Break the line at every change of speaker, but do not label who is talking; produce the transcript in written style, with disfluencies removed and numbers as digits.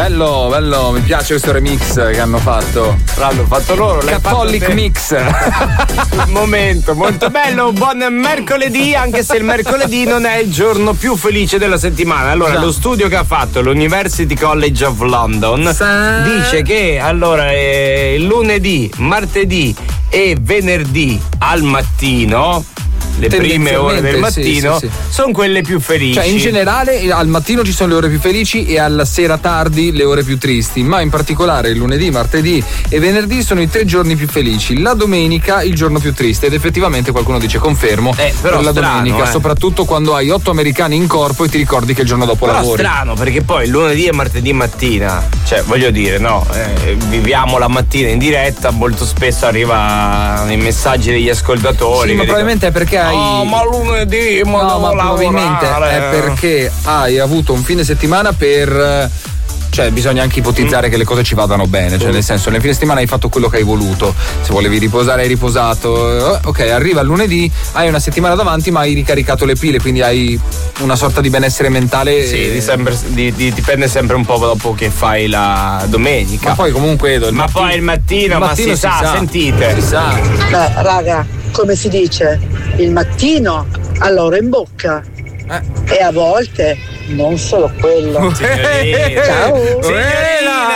bello, mi piace questo remix che hanno fatto.
L'hanno fatto loro,
Catholic Mix.
Momento, molto bello, buon mercoledì, anche se il mercoledì non è il giorno più felice della settimana. Allora, lo studio che ha fatto l'University College of London dice che allora il lunedì, martedì e venerdì al mattino, le prime ore del mattino, sono quelle più felici.
Cioè, in generale al mattino ci sono le ore più felici e alla sera tardi le ore più tristi, ma in particolare il lunedì, martedì e venerdì sono i 3 giorni più felici. La domenica il giorno più triste, ed effettivamente qualcuno dice confermo
però
per la
strano,
domenica, soprattutto quando hai 8 americani in corpo e ti ricordi che il giorno dopo
però
lavori.
Strano, perché poi il lunedì e martedì mattina, cioè voglio dire, no, viviamo la mattina in diretta, molto spesso arrivano i messaggi degli ascoltatori.
Sì, ma probabilmente è perché
ma lunedì, ma
no, ma probabilmente è perché hai avuto un fine settimana per. Cioè, bisogna anche ipotizzare che le cose ci vadano bene, cioè nel senso, nel fine settimana hai fatto quello che hai voluto, se volevi riposare hai riposato, ok, arriva il lunedì, hai una settimana davanti ma hai ricaricato le pile, quindi hai una sorta di benessere mentale.
Sì, dipende sempre un po' dopo che fai la domenica.
Ma poi comunque
poi il mattino si sa, sentite.
Si sa.
Beh, raga, come si dice, il mattino all'oro in bocca. E a volte non solo quello.
Signorina.
Ciao.
Signorina.